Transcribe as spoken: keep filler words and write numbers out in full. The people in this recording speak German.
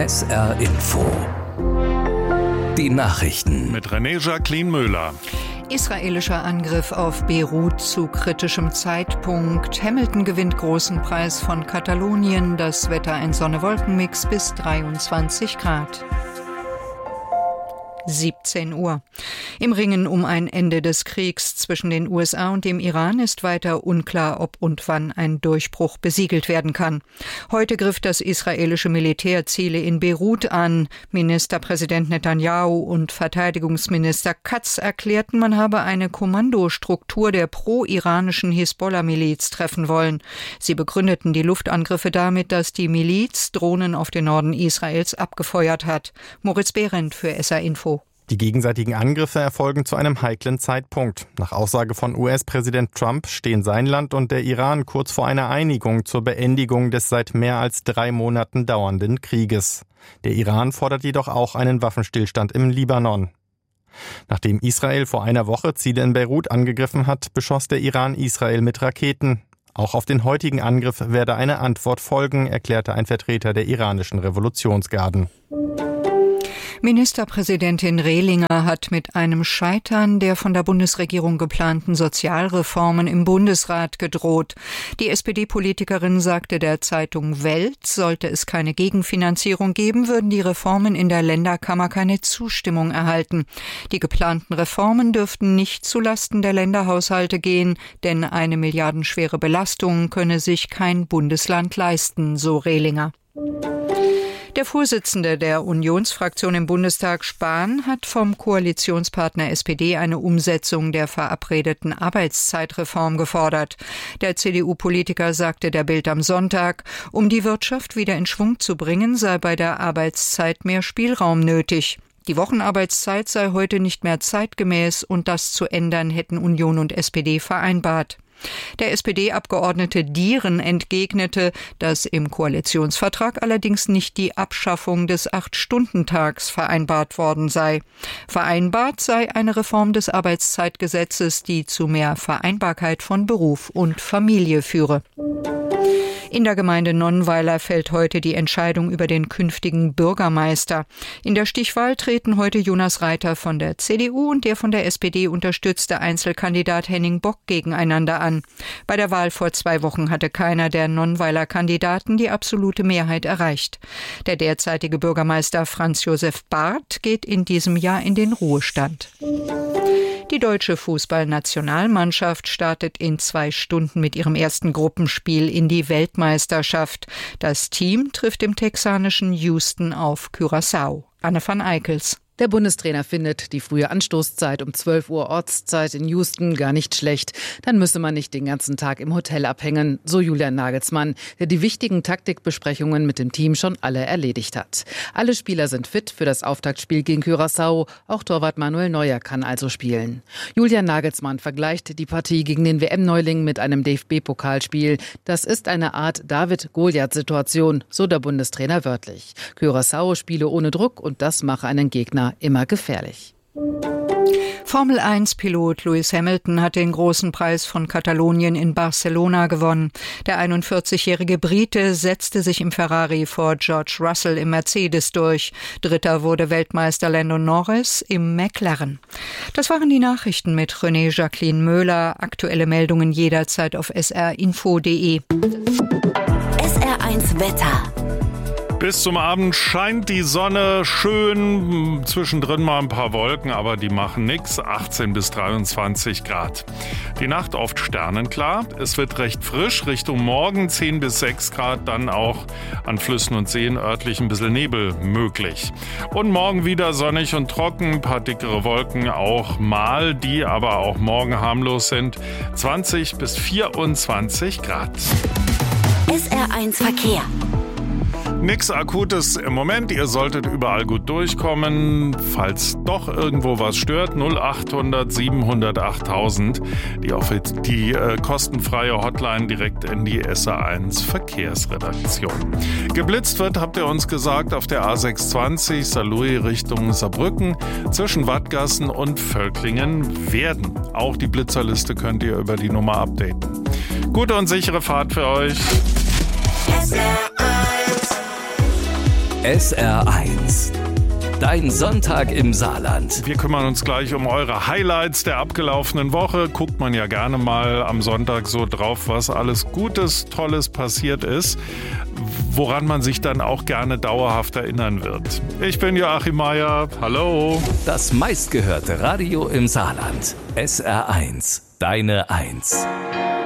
S R Info. Die Nachrichten mit René Jacqueline Müller. Israelischer Angriff auf Beirut zu kritischem Zeitpunkt. Hamilton gewinnt großen Preis von Katalonien. Das Wetter ein Sonne-Wolken-Mix bis dreiundzwanzig Grad. siebzehn Uhr. Im Ringen um ein Ende des Kriegs zwischen den U S A und dem Iran ist weiter unklar, ob und wann ein Durchbruch besiegelt werden kann. Heute griff das israelische Militär Ziele in Beirut an. Ministerpräsident Netanyahu und Verteidigungsminister Katz erklärten, man habe eine Kommandostruktur der pro-iranischen Hisbollah-Miliz treffen wollen. Sie begründeten die Luftangriffe damit, dass die Miliz Drohnen auf den Norden Israels abgefeuert hat. Moritz Behrendt für S R Info. Die gegenseitigen Angriffe erfolgen zu einem heiklen Zeitpunkt. Nach Aussage von U S-Präsident Trump stehen sein Land und der Iran kurz vor einer Einigung zur Beendigung des seit mehr als drei Monaten dauernden Krieges. Der Iran fordert jedoch auch einen Waffenstillstand im Libanon. Nachdem Israel vor einer Woche Ziele in Beirut angegriffen hat, beschoss der Iran Israel mit Raketen. Auch auf den heutigen Angriff werde eine Antwort folgen, erklärte ein Vertreter der iranischen Revolutionsgarden. Ministerpräsidentin Rehlinger hat mit einem Scheitern der von der Bundesregierung geplanten Sozialreformen im Bundesrat gedroht. Die S P D-Politikerin sagte der Zeitung Welt, sollte es keine Gegenfinanzierung geben, würden die Reformen in der Länderkammer keine Zustimmung erhalten. Die geplanten Reformen dürften nicht zulasten der Länderhaushalte gehen, denn eine milliardenschwere Belastung könne sich kein Bundesland leisten, so Rehlinger. Der Vorsitzende der Unionsfraktion im Bundestag, Spahn, hat vom Koalitionspartner S P D eine Umsetzung der verabredeten Arbeitszeitreform gefordert. Der C D U-Politiker sagte der Bild am Sonntag, um die Wirtschaft wieder in Schwung zu bringen, sei bei der Arbeitszeit mehr Spielraum nötig. Die Wochenarbeitszeit sei heute nicht mehr zeitgemäß und das zu ändern hätten Union und S P D vereinbart. Der S P D-Abgeordnete Dieren entgegnete, dass im Koalitionsvertrag allerdings nicht die Abschaffung des Acht-Stunden-Tags vereinbart worden sei. Vereinbart sei eine Reform des Arbeitszeitgesetzes, die zu mehr Vereinbarkeit von Beruf und Familie führe. In der Gemeinde Nonnweiler fällt heute die Entscheidung über den künftigen Bürgermeister. In der Stichwahl treten heute Jonas Reiter von der C D U und der von der S P D unterstützte Einzelkandidat Henning Bock gegeneinander an. Bei der Wahl vor zwei Wochen hatte keiner der Nonnweiler Kandidaten die absolute Mehrheit erreicht. Der derzeitige Bürgermeister Franz Josef Barth geht in diesem Jahr in den Ruhestand. Die deutsche Fußballnationalmannschaft startet in zwei Stunden mit ihrem ersten Gruppenspiel in die Weltmeisterschaft. Das Team trifft im texanischen Houston auf Curaçao. Anne van Eickels. Der Bundestrainer findet die frühe Anstoßzeit um zwölf Uhr Ortszeit in Houston gar nicht schlecht. Dann müsse man nicht den ganzen Tag im Hotel abhängen, so Julian Nagelsmann, der die wichtigen Taktikbesprechungen mit dem Team schon alle erledigt hat. Alle Spieler sind fit für das Auftaktspiel gegen Curaçao. Auch Torwart Manuel Neuer kann also spielen. Julian Nagelsmann vergleicht die Partie gegen den W M-Neuling mit einem D F B-Pokalspiel. Das ist eine Art David-Goliath-Situation, so der Bundestrainer wörtlich. Curaçao spiele ohne Druck und das mache einen Gegner immer gefährlich. Formel eins Pilot Lewis Hamilton hat den großen Preis von Katalonien in Barcelona gewonnen. Der einundvierzigjährige Brite setzte sich im Ferrari vor George Russell im Mercedes durch. Dritter wurde Weltmeister Lando Norris im McLaren. Das waren die Nachrichten mit René Jacqueline Müller. Aktuelle Meldungen jederzeit auf s r info punkt d e. S R eins Wetter. Bis zum Abend scheint die Sonne schön, zwischendrin mal ein paar Wolken, aber die machen nichts, achtzehn bis dreiundzwanzig Grad. Die Nacht oft sternenklar, es wird recht frisch, Richtung Morgen zehn bis sechs Grad, dann auch an Flüssen und Seen örtlich ein bisschen Nebel möglich. Und morgen wieder sonnig und trocken, ein paar dickere Wolken auch mal, die aber auch morgen harmlos sind, zwanzig bis vierundzwanzig Grad. S R eins Verkehr. Nix Akutes im Moment, ihr solltet überall gut durchkommen. Falls doch irgendwo was stört, null achthundert siebenhundert achttausend, die, die äh, kostenfreie Hotline direkt in die S R eins Verkehrsredaktion. Geblitzt wird, habt ihr uns gesagt, auf der A sechshundertzwanzig Saarlouis Richtung Saarbrücken zwischen Wattgassen und Völklingen werden. Auch die Blitzerliste könnt ihr über die Nummer updaten. Gute und sichere Fahrt für euch. S R eins S R eins. Dein Sonntag im Saarland. Wir kümmern uns gleich um eure Highlights der abgelaufenen Woche. Guckt man ja gerne mal am Sonntag so drauf, was alles Gutes, Tolles passiert ist, woran man sich dann auch gerne dauerhaft erinnern wird. Ich bin Joachim Meier. Hallo. Das meistgehörte Radio im Saarland. S R eins. Deine Eins.